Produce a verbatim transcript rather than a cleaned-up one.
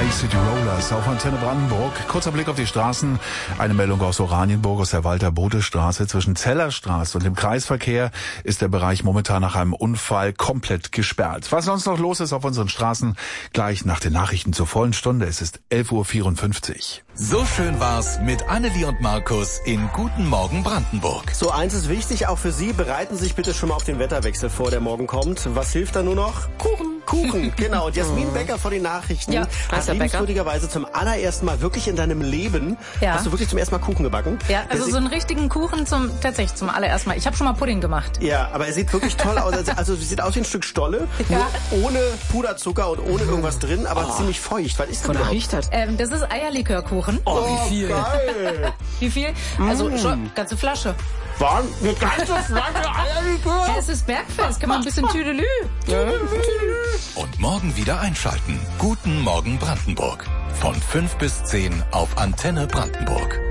Bay City Rollers auf Antenne Brandenburg. Kurzer Blick auf die Straßen. Eine Meldung aus Oranienburg, aus der Walter-Bode-Straße. Zwischen Zellerstraße und dem Kreisverkehr ist der Bereich momentan nach einem Unfall komplett gesperrt. Was sonst noch los ist auf unseren Straßen, gleich nach den Nachrichten zur vollen Stunde. Es ist elf Uhr vierundfünfzig. So schön war's mit Annelie und Markus in Guten Morgen Brandenburg. So, eins ist wichtig, auch für Sie. Bereiten Sie sich bitte schon mal auf den Wetterwechsel vor, der morgen kommt. Was hilft da nur noch? Kuchen. Kuchen, genau. Und Jasmin Becker von den Nachrichten. Ja, hast liebenswürdigerweise zum allerersten Mal wirklich in deinem Leben, ja. hast du wirklich zum ersten Mal Kuchen gebacken? Ja, also so einen richtigen Kuchen zum, tatsächlich zum allerersten Mal. Ich habe schon mal Pudding gemacht. Ja, aber er sieht wirklich toll aus. Also sieht aus wie ein Stück Stolle, ja. nur ohne Puderzucker und ohne irgendwas drin, aber oh. ziemlich feucht. Was ist denn das? Riecht das? Ähm, das ist Eierlikörkuchen. Oh, wie viel? Geil. Wie viel? Also mm. schon, ganze Flasche. Waren eine ganze Flasche Eierlikör? Ja, es ist Bergfest, kann man ein bisschen Tüdelü. Und morgen wieder einschalten. Guten Morgen Brandenburg. Von fünf bis zehn auf Antenne Brandenburg.